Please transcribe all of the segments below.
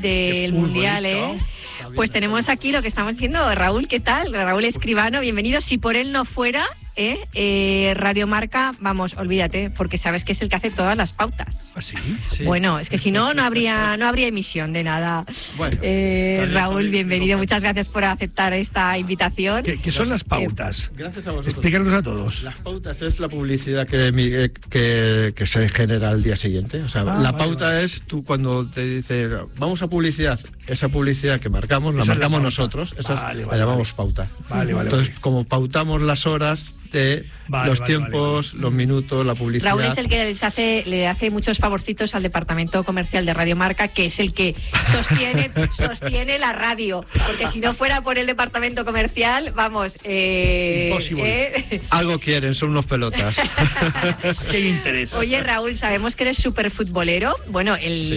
del Mundial, Pues tenemos aquí lo que estamos diciendo. Raúl, ¿qué tal? Raúl Escribano, bienvenido. Si por él no fuera, Radio Marca, vamos, olvídate, porque sabes que es el que hace todas las pautas. ¿Ah, sí? Sí. Bueno, es que si no, no habría emisión de nada. Bueno, Raúl, bienvenido. Muchas gracias por aceptar esta invitación. ¿Qué son las pautas? Gracias a vosotros. Explícanos a todos. Las pautas es la publicidad que se genera al día siguiente. O sea, la pauta es tú cuando te dice vamos a publicidad, esa publicidad que marcamos, la marcamos nosotros. Esa la llamamos pauta. Entonces, como pautamos las horas de los tiempos, los minutos, la publicidad. Raúl es el que le hace muchos favorcitos al departamento comercial de Radio Marca, que es el que sostiene la radio, porque si no fuera por el departamento comercial, vamos, imposible. Algo quieren, son unos pelotas. Qué interés. Oye, Raúl, sabemos que eres súper futbolero. Bueno,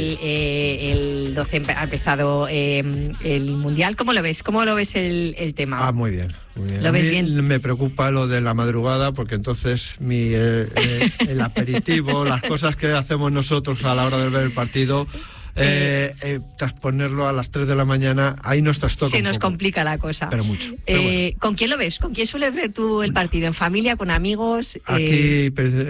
el 12 ha empezado el Mundial. ¿Cómo lo ves? ¿Cómo lo ves el tema? Muy bien. Muy bien. ¿Lo ves bien? Me preocupa lo de la madrugada, porque entonces el aperitivo, las cosas que hacemos nosotros a la hora de ver el partido, transponerlo a las 3 de la mañana, ahí nos trastoca. Se nos complica la cosa. Pero mucho. Bueno. ¿Con quién lo ves? ¿Con quién sueles ver tú el partido? ¿En familia, con amigos? Aquí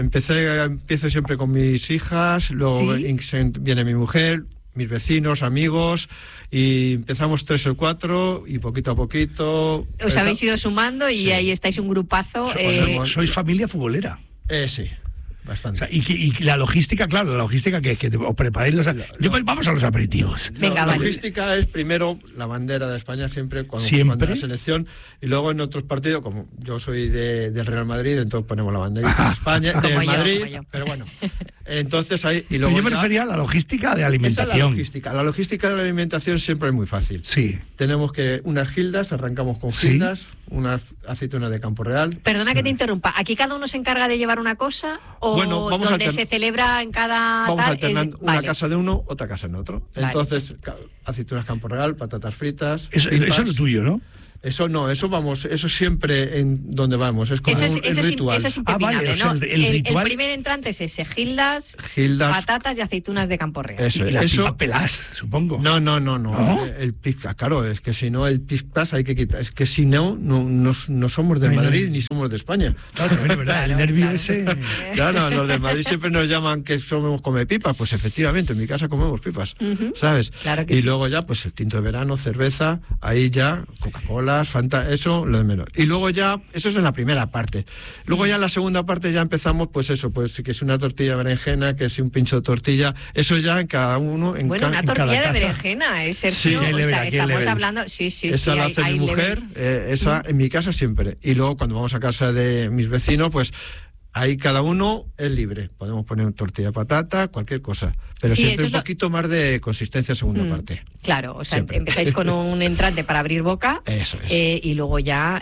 empiezo siempre con mis hijas, luego viene mi mujer, mis vecinos, amigos, y empezamos 3 o 4 y poquito a poquito. Os habéis ido sumando y ahí estáis un grupazo. ¿Sois familia futbolera? Sí. Bastante. O sea, y la logística, claro, la logística que os preparáis vamos a los aperitivos. Venga, la logística es primero la bandera de España siempre cuando la selección, y luego en otros partidos, como yo soy del Real Madrid, entonces ponemos la bandera de España, del Madrid, pero bueno. Entonces ahí y luego yo me refería a la logística de alimentación. La logística de la alimentación siempre es muy fácil. Sí. Tenemos que unas gildas, arrancamos con gildas, unas aceitunas de Campo Real. Perdona que te interrumpa, ¿aquí cada uno se encarga de llevar una cosa o donde se celebra en cada vamos alternando una casa de uno, otra casa en otro? Vale. Entonces, aceitunas Campo Real, patatas fritas. Eso es lo tuyo, ¿no? Eso no, eso siempre en donde vamos, es como el ritual. Eso es impepinable, ¿no? El primer entrante es ese, gildas, patatas y aceitunas de Campo Real. Y las pipas pelás, supongo. No. El pizca, claro, es que si no el pizcas hay que quitar, es que si no somos del Madrid ni somos de España. Claro, es verdad, el nervio ese. Claro, los del Madrid siempre nos llaman que somos come pipas, pues efectivamente, en mi casa comemos pipas, ¿sabes? Claro que y luego ya, pues el tinto de verano, cerveza, ahí ya, Coca-Cola, Fanta, eso, lo de menos. Y luego ya, eso es en la primera parte. Luego ya en la segunda parte ya empezamos, pues eso, pues que es una tortilla de berenjena, que es un pincho de tortilla, eso ya en cada uno, una tortilla de berenjena, Sergio, estamos hablando, esa la hace mi mujer, esa en mi casa siempre. Y luego cuando vamos a casa de mis vecinos, pues ahí cada uno es libre. Podemos poner tortilla de patata, cualquier cosa. Pero siempre un poquito más de consistencia segunda parte. Claro, o sea, empezáis con un entrante para abrir boca. Eso es. Y luego ya,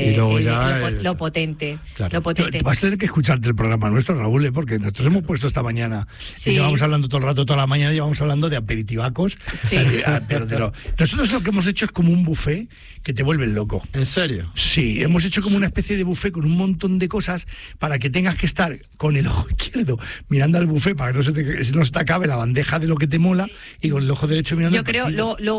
lo potente. Claro. Lo potente. Vas a tener que escucharte el programa nuestro, Raúl, porque nosotros hemos puesto esta mañana. Y llevamos hablando todo el rato, toda la mañana, llevamos hablando de aperitivacos. Sí. Nosotros lo que hemos hecho es como un buffet que te vuelve loco. ¿En serio? Sí, hemos hecho como una especie de buffet con un montón de cosas para que tengas que estar con el ojo izquierdo mirando al buffet para que no se te acabe la bandeja de lo que te mola, y con el ojo derecho mirando. Yo creo,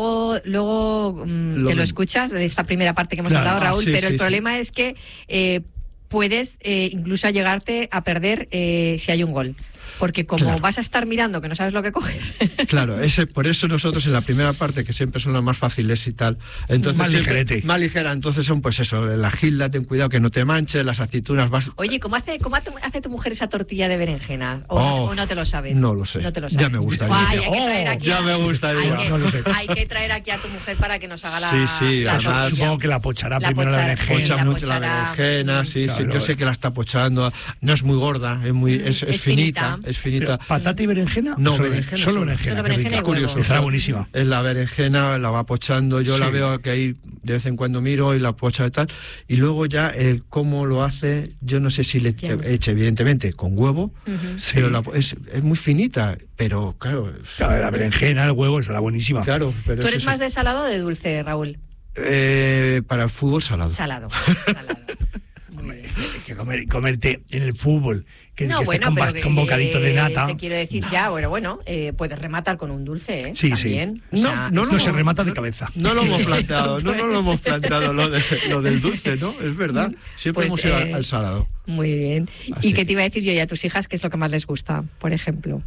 luego te lo escuchas de esta primera parte que hemos hablado, Raúl, pero el problema es que puedes incluso llegarte a perder si hay un gol. Porque como vas a estar mirando que no sabes lo que coger. Claro, por eso nosotros en la primera parte, que siempre son las más fáciles y tal, entonces más ligera, entonces son pues eso, la gilda, ten cuidado que no te manches, las aceitunas vas. Oye, ¿cómo hace tu mujer esa tortilla de berenjena? ¿O no te lo sabes? No lo sé. No te lo sabes. Ya me gustaría. Ya me gustaría. Hay que traer aquí a tu mujer para que nos haga la. Sí, además, supongo que la pochará primero la berenjena. Pocha mucho la berenjena, sí, yo sé que la está pochando, no es muy gorda, es finita. Es finita. ¿Patata y berenjena? No, solo berenjena. Es curioso. Estará buenísima. Es la berenjena, la va pochando, yo la veo que ahí de vez en cuando miro y la pocha y tal, y luego ya el cómo lo hace, yo no sé si le eche evidentemente con huevo, pero es muy finita, pero claro, la berenjena, el huevo, estará buenísima. Claro, pero ¿Tú eres más de salado o de dulce, Raúl? Para el fútbol, salado. Salado. que comerte en el fútbol, que bueno, con bocaditos de nata. Te quiero decir, puedes rematar con un dulce, ¿eh? Sí, también. Sí. No, se remata de cabeza. No lo hemos planteado, no lo hemos planteado lo del dulce, ¿no? Es verdad. Siempre hemos ido al salado. Muy bien. Así. ¿Y qué te iba a decir yo y a tus hijas qué es lo que más les gusta, por ejemplo?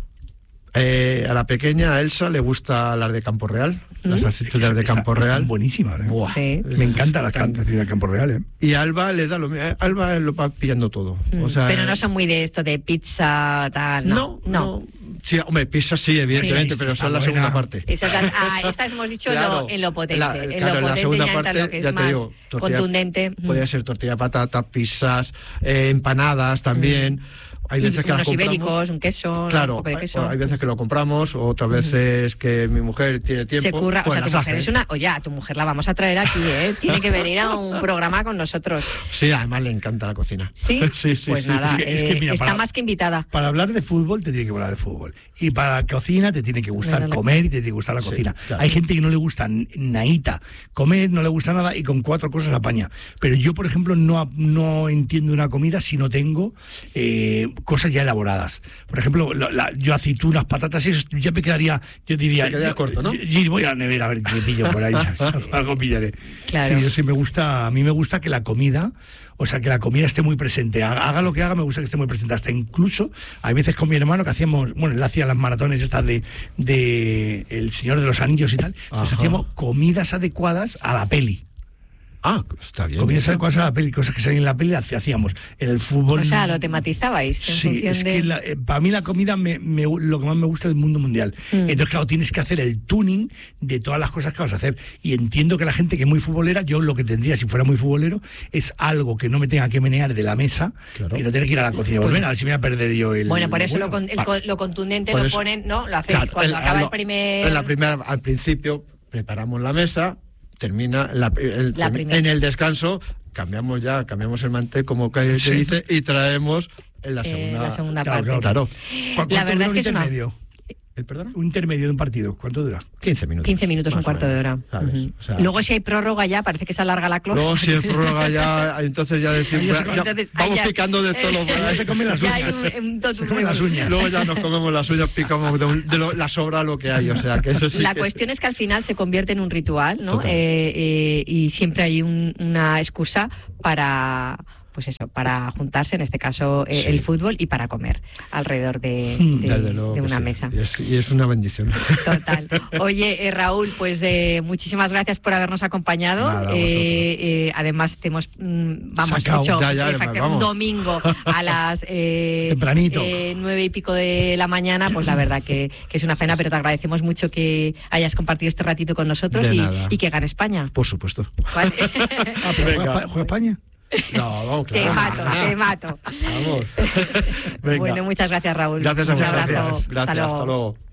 A la pequeña, a Elsa, le gusta las de Campo Real, las aceitunas de Campo Real. Están buenísimas, ¿eh? Sí. Me encantan las aceitunas de Campo Real, ¿eh? Y a Alba le da lo mismo. Alba lo va pillando todo. O sea, pero no son muy de esto de pizza, tal, no. Sí, hombre, pizza sí, evidentemente, pero son la segunda parte. Estas hemos dicho claro, en lo potente. En la segunda parte, lo que es ya más te digo, contundente. Podría ser tortilla de patata, pizzas, empanadas también. Hay veces que unos las compramos, ibéricos, un queso, claro, un poco de queso. Hay veces que lo compramos, otras veces que mi mujer tiene tiempo. Se curra, pues tu mujer es una... Oye, a tu mujer la vamos a traer aquí, ¿eh? Tiene que venir a un programa con nosotros. Sí, además le encanta la cocina. ¿Sí? Sí. Pues nada, mira, está más que invitada. Para hablar de fútbol te tiene que hablar de fútbol. Y para la cocina te tiene que gustar comer y te tiene que gustar la cocina. Claro. Hay gente que no le gusta naíta comer, no le gusta nada y con 4 cosas apaña. Pero yo, por ejemplo, no entiendo una comida si no tengo cosas ya elaboradas. Por ejemplo, yo aceitunas, patatas, eso ya me quedaría, yo diría... Te quedaría corto, ¿no? Yo voy a la nevera a ver qué pillo por ahí. Algo pillaré. Claro. Sí, a mí me gusta que la comida... O sea, que la comida esté muy presente. Haga lo que haga, me gusta que esté muy presente. Hasta incluso, hay veces con mi hermano que hacíamos, bueno, él hacía las maratones estas de El Señor de los Anillos y tal. Entonces hacíamos comidas adecuadas a la peli. Está bien. Comidas adecuadas a la peli, cosas que salen en la peli, hacíamos. En el fútbol... O sea, lo tematizabais. Sí, es que para mí la comida lo que más me gusta es el mundo mundial. Entonces, claro, tienes que hacer el tuning de todas las cosas que vas a hacer. Y entiendo que la gente que es muy futbolera, yo lo que tendría si fuera muy futbolero es algo que no me tenga que menear de la mesa y no tener que ir a la cocina y volver, a ver si me voy a perder yo el... Bueno, por eso lo contundente lo ponen, ¿no? Lo hacéis cuando acaba el primer... Al principio preparamos la mesa, termina en el descanso, cambiamos el mantel, como que se dice, y traemos en la segunda parte. Claro. La verdad es que es una... Un intermedio de un partido, ¿cuánto dura? 15 minutos. 15 minutos, un cuarto de hora. O sea, luego si hay prórroga ya, parece que se alarga la closa. Luego si hay prórroga ya, entonces ya decimos, vamos picando de todo lo ya se comen las uñas. Se comen las uñas. Luego ya nos comemos las uñas, picamos la sobra lo que hay, o sea que eso sí. La cuestión es que al final se convierte en un ritual, ¿no? Y siempre hay una excusa para... Pues eso, para juntarse, en este caso el fútbol, y para comer alrededor de una mesa. Y es una bendición. Total. Oye, Raúl, pues muchísimas gracias por habernos acompañado. Nada, además te hemos hecho un domingo a las tempranito 9 y pico de la mañana, pues la verdad que es una pena, pero te agradecemos mucho que hayas compartido este ratito con nosotros y que gane España. Por supuesto. ¿Vale? ¿Juega España? No, vamos, claro. Te mato. Vamos. Bueno, muchas gracias, Raúl. Gracias a vosotros. Un abrazo. Gracias, hasta luego.